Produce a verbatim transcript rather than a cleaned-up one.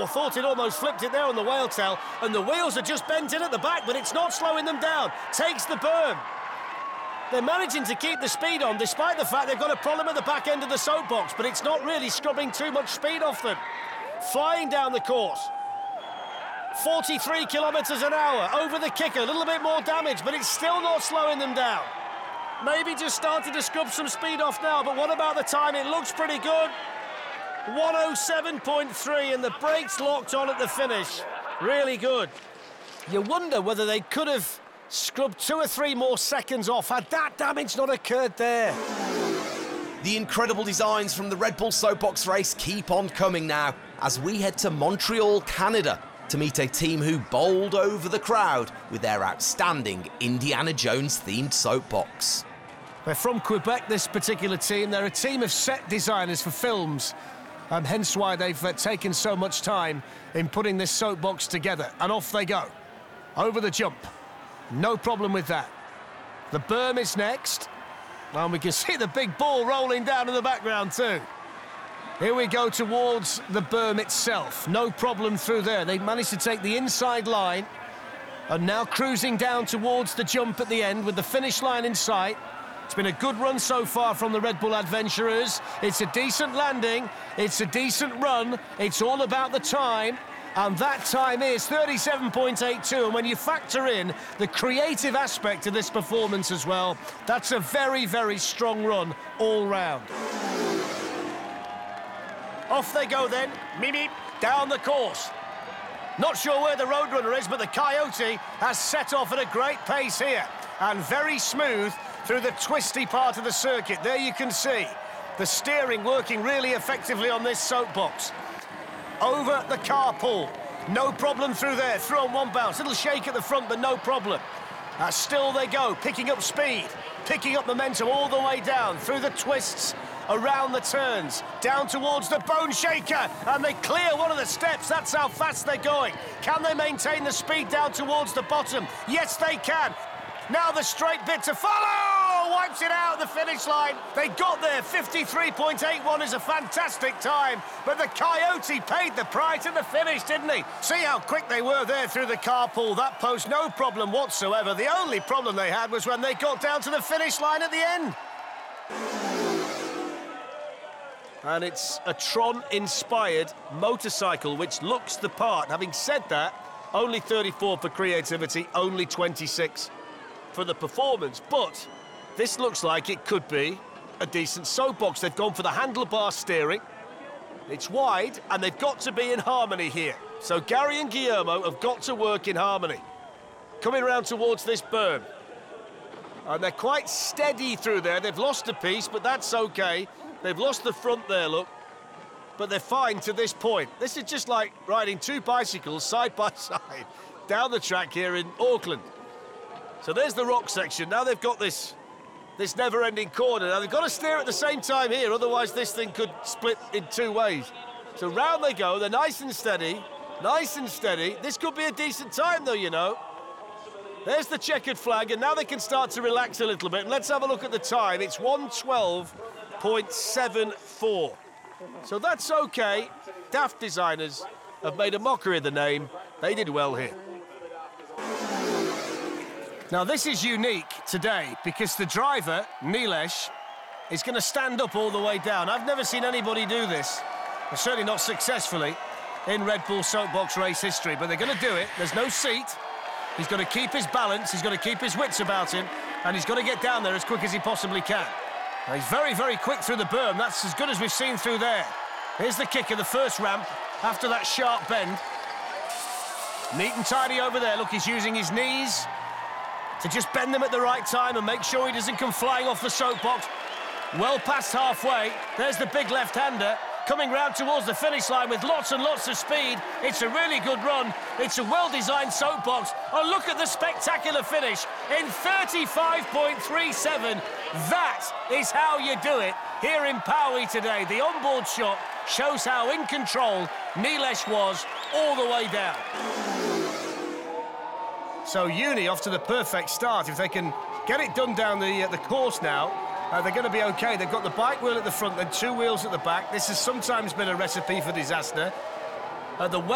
four. Thought it almost flipped it there on the whale tail, and the wheels are just bent in at the back, but it's not slowing them down. Takes the berm. They're managing to keep the speed on, despite the fact they've got a problem at the back end of the soapbox, but it's not really scrubbing too much speed off them. Flying down the course. forty-three kilometres an hour over the kicker, a little bit more damage, but it's still not slowing them down. Maybe just started to scrub some speed off now, but what about the time? It looks pretty good. one oh seven point three, and the brakes locked on at the finish. Really good. You wonder whether they could have scrubbed two or three more seconds off had that damage not occurred there. The incredible designs from the Red Bull Soapbox race keep on coming now as we head to Montreal, Canada, to meet a team who bowled over the crowd with their outstanding Indiana Jones-themed soapbox. They're from Quebec, this particular team. They're a team of set designers for films, um, hence why they've uh, taken so much time in putting this soapbox together. And off they go, over the jump. No problem with that. The berm is next, and we can see the big ball rolling down in the background too. Here we go towards the berm itself. No problem through there. They've managed to take the inside line and now cruising down towards the jump at the end with the finish line in sight. It's been a good run so far from the Red Bull adventurers. It's a decent landing. It's a decent run. It's all about the time. And that time is thirty-seven point eight two. And when you factor in the creative aspect of this performance as well, that's a very, very strong run all round. Off they go then, Mimi, down the course. Not sure where the Roadrunner is, but the Coyote has set off at a great pace here. And very smooth through the twisty part of the circuit. There you can see the steering working really effectively on this soapbox. Over the carpool. No problem through there, through on one bounce. Little shake at the front, but no problem. Uh, still they go, picking up speed, picking up momentum all the way down through the twists, around the turns, down towards the Bone Shaker, and they clear one of the steps. That's how fast they're going. Can they maintain the speed down towards the bottom? Yes, they can. Now the straight bit to follow! Wipes it out at the finish line. They got there. fifty-three point eight one is a fantastic time, but the Coyote paid the price at the finish, didn't he? See how quick they were there through the carpool. That post, no problem whatsoever. The only problem they had was when they got down to the finish line at the end. And it's a Tron-inspired motorcycle, which looks the part. Having said that, only thirty-four for creativity, only twenty-six for the performance. But this looks like it could be a decent soapbox. They've gone for the handlebar steering. It's wide, and they've got to be in harmony here. So Gary and Guillermo have got to work in harmony. Coming around towards this berm. And they're quite steady through there. They've lost a piece, but that's okay. They've lost the front there, look. But they're fine to this point. This is just like riding two bicycles side by side down the track here in Auckland. So there's the rock section. Now they've got this, this never-ending corner. Now they've got to steer at the same time here, otherwise this thing could split in two ways. So round they go. They're nice and steady, nice and steady. This could be a decent time, though, you know. There's the checkered flag, and now they can start to relax a little bit. And let's have a look at the time. It's one twelve point seven four. So that's okay. Daft designers have made a mockery of the name. They did well here. Now, this is unique today because the driver, Nilesh, is going to stand up all the way down. I've never seen anybody do this, and certainly not successfully, in Red Bull Soapbox race history, but they're going to do it. There's no seat. He's got to keep his balance. He's got to keep his wits about him, and he's got to get down there as quick as he possibly can. Now, he's very, very quick through the berm. That's as good as we've seen through there. Here's the kicker, the first ramp, after that sharp bend. Neat and tidy over there. Look, he's using his knees to just bend them at the right time and make sure he doesn't come flying off the soapbox. Well past halfway. There's the big left-hander coming round towards the finish line with lots and lots of speed. It's a really good run. It's a well-designed soapbox. Oh, look at the spectacular finish in thirty-five point three seven. That is how you do it here in Paui today. The onboard shot shows how in control Nilesh was all the way down. So Uni off to the perfect start. If they can get it done down the, uh, the course now, uh, they're going to be OK. They've got the bike wheel at the front and two wheels at the back. This has sometimes been a recipe for disaster. Uh, the